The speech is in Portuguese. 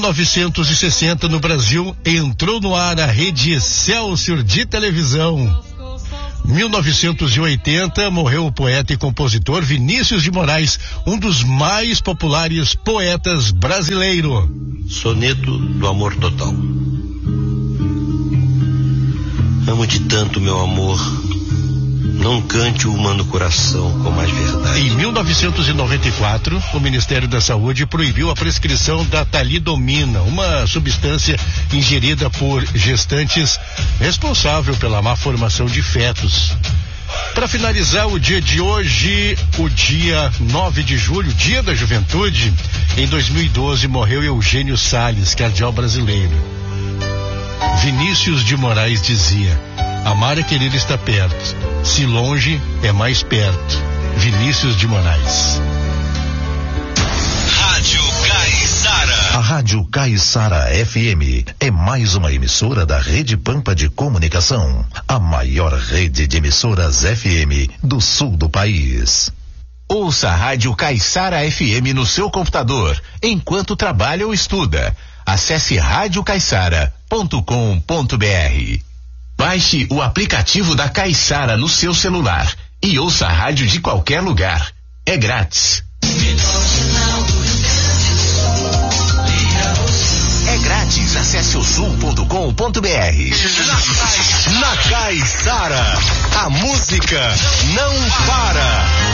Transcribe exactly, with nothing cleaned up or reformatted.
novecentos e sessenta, no Brasil, entrou no ar a rede Excelsior de televisão. mil novecentos e oitenta, morreu o poeta e compositor Vinícius de Moraes, um dos mais populares poetas brasileiros. Soneto do amor total. Amo-te tanto, meu amor, não cante o humano coração com mais verdade. Em mil novecentos e noventa e quatro, o Ministério da Saúde proibiu a prescrição da talidomina, uma substância ingerida por gestantes responsável pela má formação de fetos. Para finalizar o dia de hoje, o dia nove de julho, Dia da Juventude, em dois mil e doze morreu Eugênio Salles, cardeal brasileiro. Vinícius de Moraes dizia: amar é querer estar perto, se longe é mais perto. Vinícius de Moraes. Rádio Caiçara. A Rádio Caiçara F M é mais uma emissora da Rede Pampa de Comunicação, a maior rede de emissoras F M do sul do país. Ouça a Rádio Caiçara F M no seu computador, enquanto trabalha ou estuda. Acesse rádio caiçara ponto com ponto br. Baixe o aplicativo da Caiçara no seu celular e ouça a rádio de qualquer lugar. É grátis. É grátis. Acesse o sul ponto com ponto br. Na Caiçara, a música não para.